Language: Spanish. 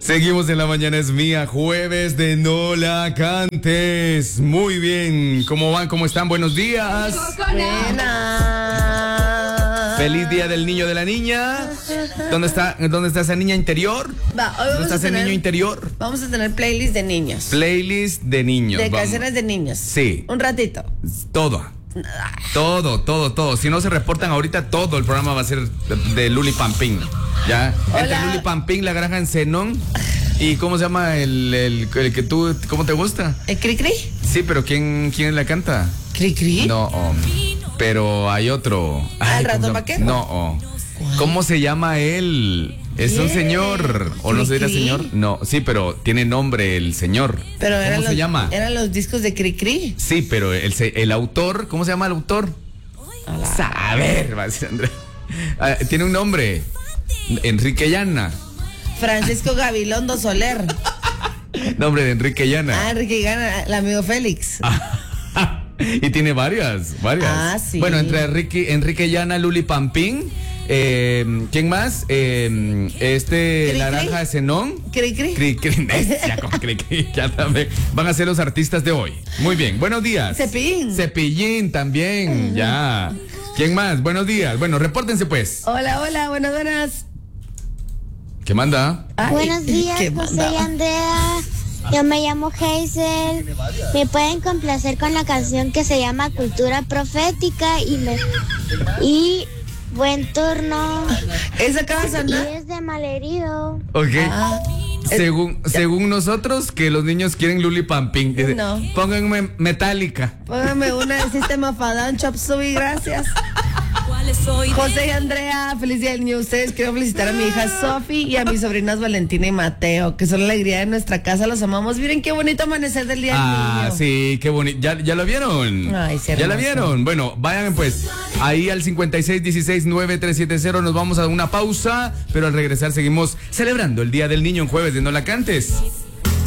Seguimos en La Mañana es Mía, jueves de No La Cantes. Muy bien, ¿cómo van? ¿Cómo están? Buenos días. Buena. Feliz día del niño, de la niña. ¿Dónde está esa niña interior? ¿Dónde está ese niño interior? Vamos a tener playlist de niños. Playlist de niños. De canciones de niños. Sí. Un ratito. Todo. Si no se reportan ahorita, todo el programa va a ser de Luli Pampín. ¿Ya? Hola. Entre Luli Pampín, La Granja en Zenón. ¿Y cómo se llama el que tú, cómo te gusta? ¿El Cri-Cri? Sí, pero ¿quién la canta? ¿Cri-Cri? No, pero hay otro. ¿El ratón vaquero? No. ¿Cómo se llama él? ¿Es un señor? ¿O no se dirá señor? No, sí, pero tiene nombre el señor. Pero ¿Cómo se llama? Eran los discos de Cri-Cri. Sí, pero el autor, ¿cómo se llama el autor? A ver, va a decir Andrea. Tiene un nombre. Enrique Llana. Francisco Gabilondo Soler. Nombre de Enrique Llana. Enrique Llana, el amigo Félix. Y tiene varias. Sí. Bueno, entre Enrique Llana, Luli Pampín. ¿Quién más? La Granja de Zenón. Cri-Cri. Ya con Cri-Cri, ya también. Van a ser los artistas de hoy. Muy bien, buenos días. Cepillín también, ya. ¿Quién más? Buenos días. Bueno, repórtense pues. Hola, buenas. ¿Qué manda? Buenos días, José y Andrea. Yo me llamo Hazel. Me pueden complacer con la canción que se llama Cultura Profética y buen turno. ¿Esa casa Y es de Malherido. Ok. Según nosotros, que los niños quieren Luli Pampín. No. Pónganme Metallica. Póngame una del sistema Fadán, Chop Suey, gracias. José y Andrea, feliz día del niño. Ustedes quiero felicitar a mi hija Sofi y a mis sobrinas Valentina y Mateo, que son la alegría de nuestra casa, los amamos. Miren qué bonito amanecer del día del niño. Sí, qué bonito. ¿Ya lo vieron? Ay, sí, ¿Ya la hermoso. vieron? Bueno, vayan pues ahí al 56169370. Nos vamos a una pausa, pero al regresar seguimos celebrando el Día del Niño en jueves de No La Cantes.